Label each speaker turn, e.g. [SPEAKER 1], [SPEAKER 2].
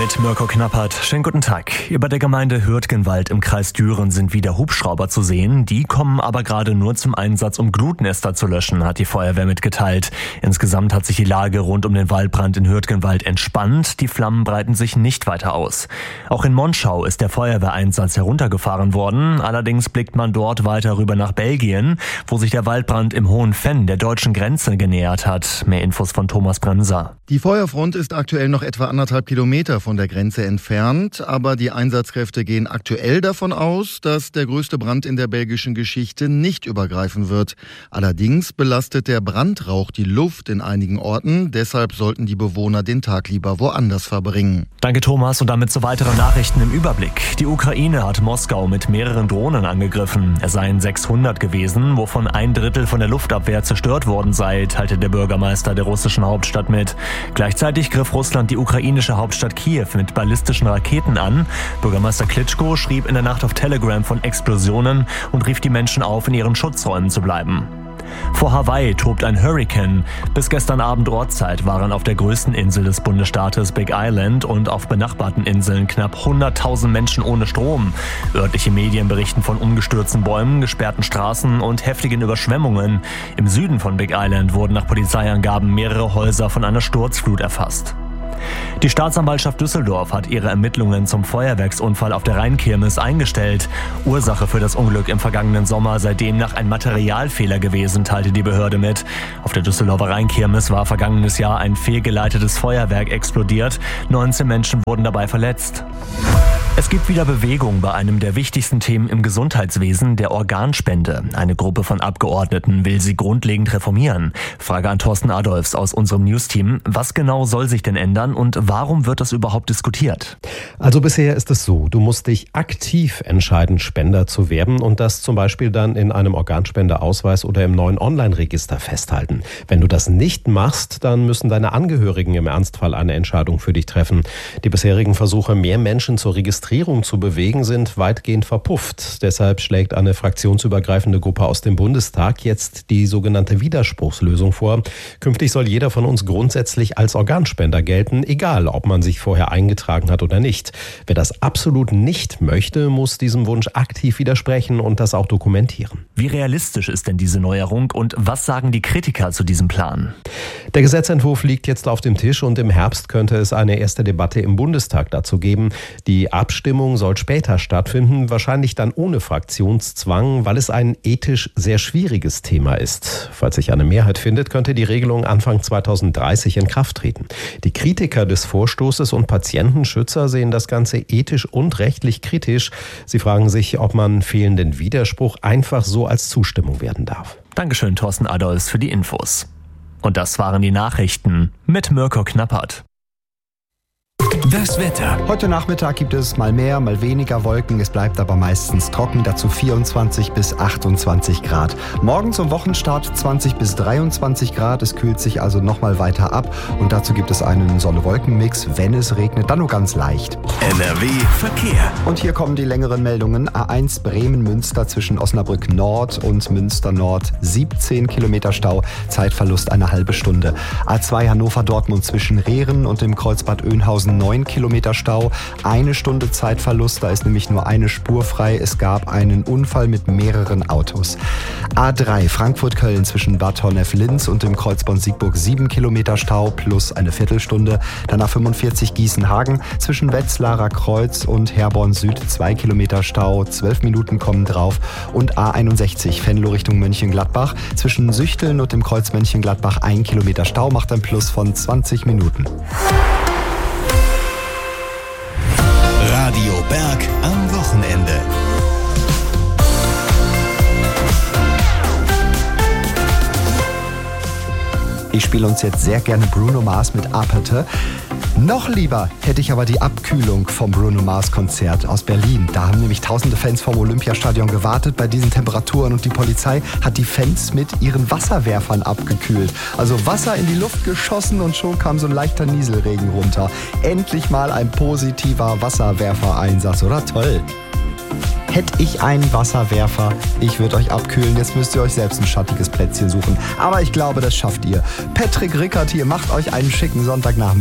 [SPEAKER 1] mit Mirko Knappert. Schönen guten Tag. Über der Gemeinde Hürtgenwald im Kreis Düren sind wieder Hubschrauber zu sehen. Die kommen aber gerade nur zum Einsatz, um Glutnester zu löschen, hat die Feuerwehr mitgeteilt. Insgesamt hat sich die Lage rund um den Waldbrand in Hürtgenwald entspannt. Die Flammen breiten sich nicht weiter aus. Auch in Monschau ist der Feuerwehreinsatz heruntergefahren worden. Allerdings blickt man dort weiter rüber nach Belgien, wo sich der Waldbrand im Hohen Venn der deutschen Grenze genähert hat. Mehr Infos von Thomas Bremser.
[SPEAKER 2] Die Feuerfront ist aktuell noch etwa 1,5 Kilometer von der Grenze entfernt, aber die Einsatzkräfte gehen aktuell davon aus, dass der größte Brand in der belgischen Geschichte nicht übergreifen wird. Allerdings belastet der Brandrauch die Luft in einigen Orten, deshalb sollten die Bewohner den Tag lieber woanders verbringen.
[SPEAKER 1] Danke Thomas und damit zu weiteren Nachrichten im Überblick. Die Ukraine hat Moskau mit mehreren Drohnen angegriffen. Es seien 600 gewesen, wovon 1/3 von der Luftabwehr zerstört worden sei, teilte der Bürgermeister der russischen Hauptstadt mit. Gleichzeitig griff Russland die ukrainische Hauptstadt Kiew mit ballistischen Raketen an. Bürgermeister Klitschko schrieb in der Nacht auf Telegram von Explosionen und rief die Menschen auf, in ihren Schutzräumen zu bleiben. Vor Hawaii tobt ein Hurrikan. Bis gestern Abend Ortszeit waren auf der größten Insel des Bundesstaates Big Island und auf benachbarten Inseln knapp 100.000 Menschen ohne Strom. Örtliche Medien berichten von umgestürzten Bäumen, gesperrten Straßen und heftigen Überschwemmungen. Im Süden von Big Island wurden nach Polizeiangaben mehrere Häuser von einer Sturzflut erfasst. Die Staatsanwaltschaft Düsseldorf hat ihre Ermittlungen zum Feuerwerksunfall auf der Rheinkirmes eingestellt. Ursache für das Unglück im vergangenen Sommer sei demnach ein Materialfehler gewesen, teilte die Behörde mit. Auf der Düsseldorfer Rheinkirmes war vergangenes Jahr ein fehlgeleitetes Feuerwerk explodiert. 19 Menschen wurden dabei verletzt. Es gibt wieder Bewegung bei einem der wichtigsten Themen im Gesundheitswesen, der Organspende. Eine Gruppe von Abgeordneten will sie grundlegend reformieren. Frage an Thorsten Adolfs aus unserem Newsteam. Was genau soll sich denn ändern und warum wird das überhaupt diskutiert?
[SPEAKER 3] Also bisher ist es so, du musst dich aktiv entscheiden, Spender zu werden und das zum Beispiel dann in einem Organspendeausweis oder im neuen Online-Register festhalten. Wenn du das nicht machst, dann müssen deine Angehörigen im Ernstfall eine Entscheidung für dich treffen. Die bisherigen Versuche, mehr Menschen zur Registrierung zu bewegen, sind weitgehend verpufft. Deshalb schlägt eine fraktionsübergreifende Gruppe aus dem Bundestag jetzt die sogenannte Widerspruchslösung vor. Künftig soll jeder von uns grundsätzlich als Organspender gelten, egal ob man sich vorher eingetragen hat oder nicht. Wer das absolut nicht möchte, muss diesem Wunsch aktiv widersprechen und das auch dokumentieren.
[SPEAKER 1] Wie realistisch ist denn diese Neuerung und was sagen die Kritiker zu diesem Plan?
[SPEAKER 3] Der Gesetzentwurf liegt jetzt auf dem Tisch und im Herbst könnte es eine erste Debatte im Bundestag dazu geben. Die Abstimmung soll später stattfinden, wahrscheinlich dann ohne Fraktionszwang, weil es ein ethisch sehr schwieriges Thema ist. Falls sich eine Mehrheit findet, könnte die Regelung Anfang 2030 in Kraft treten. Die Kritiker des Vorstoßes und Patientenschützer sehen das Ganze ethisch und rechtlich kritisch. Sie fragen sich, ob man fehlenden Widerspruch einfach so als Zustimmung werten darf.
[SPEAKER 1] Dankeschön, Thorsten Adolfs, für die Infos. Und das waren die Nachrichten mit Mirko Knappert.
[SPEAKER 4] Das Wetter.
[SPEAKER 5] Heute Nachmittag gibt es mal mehr, mal weniger Wolken. Es bleibt aber meistens trocken, dazu 24 bis 28 Grad. Morgen zum Wochenstart 20 bis 23 Grad. Es kühlt sich also nochmal weiter ab. Und dazu gibt es einen Sonne-Wolken-Mix. Wenn es regnet, dann nur ganz leicht.
[SPEAKER 4] NRW Verkehr.
[SPEAKER 5] Und hier kommen die längeren Meldungen. A1 Bremen-Münster zwischen Osnabrück Nord und Münster Nord 17 Kilometer Stau. Zeitverlust eine halbe Stunde. A2 Hannover-Dortmund zwischen Rehren und dem Kreuzbad Oeynhausen 9 Kilometer Stau, 1 Stunde Zeitverlust, da ist nämlich nur eine Spur frei. Es gab einen Unfall mit mehreren Autos. A3 Frankfurt-Köln zwischen Bad Honnef-Linz und dem Kreuzborn-Siegburg 7 Kilometer Stau plus eine Viertelstunde. Danach 45 Gießen-Hagen zwischen Wetzlarer Kreuz und Herborn Süd 2 Kilometer Stau, 12 Minuten kommen drauf. Und A61 Venlo Richtung Mönchengladbach zwischen Süchteln und dem Kreuz Mönchengladbach 1 Kilometer Stau macht ein Plus von 20 Minuten.
[SPEAKER 4] Radio Berg am Wochenende.
[SPEAKER 5] Ich spiele uns jetzt sehr gerne Bruno Mars mit Apathy. Noch lieber hätte ich aber die Abkühlung vom Bruno Mars Konzert aus Berlin. Da haben nämlich tausende Fans vom Olympiastadion gewartet bei diesen Temperaturen und die Polizei hat die Fans mit ihren Wasserwerfern abgekühlt. Also Wasser in die Luft geschossen und schon kam so ein leichter Nieselregen runter. Endlich mal ein positiver Wasserwerfereinsatz, oder? Toll. Hätte ich einen Wasserwerfer, ich würde euch abkühlen. Jetzt müsst ihr euch selbst ein schattiges Plätzchen suchen. Aber ich glaube, das schafft ihr. Patrick Rickert hier, macht euch einen schicken Sonntagnachmittag.